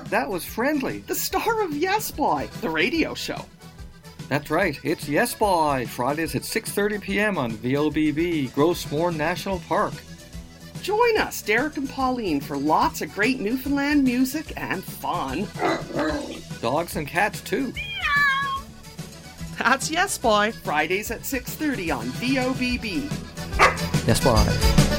That was Friendly, the star of Yes Boy, the radio show. That's right, it's Yes Boy, Fridays at 6:30 p.m. on VOBB, Grossmore National Park. Join us, Derek and Pauline, for lots of great Newfoundland music and fun. Dogs and cats, too. That's Yes Boy, Fridays at 6:30 on VOBB. Yes Boy.